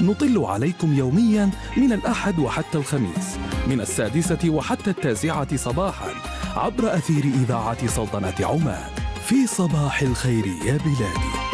نطل عليكم يوميا من الأحد وحتى الخميس من 6 وحتى 9 صباحا عبر أثير إذاعة سلطنة عمان في صباح الخير يا بلادي.